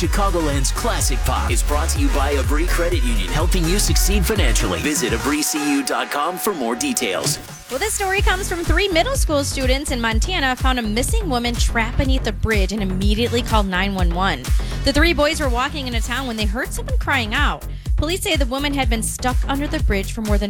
Chicagoland's Classic Pop is brought to you by Abri Credit Union, helping you succeed financially. Visit abricu.com for more details. Well, this story comes from 3 middle school students in Montana found a missing woman trapped beneath a bridge and immediately called 911. The 3 boys were walking into town when they heard someone crying out. Police say the woman had been stuck under the bridge for more than